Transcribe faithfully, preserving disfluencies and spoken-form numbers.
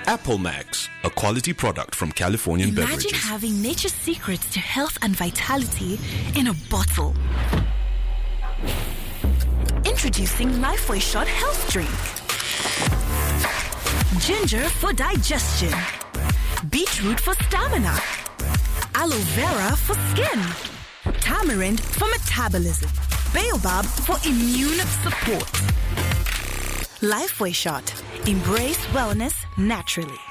Apple Max, a quality product from Californian Imagine Beverages. Imagine having nature's secrets to health and vitality in a bottle. Introducing Lifeway Shot Health Drink. Ginger for digestion. Beetroot for stamina. Aloe vera for skin. Tamarind for metabolism. Baobab for immune support. Lifeway Shot. Embrace wellness naturally.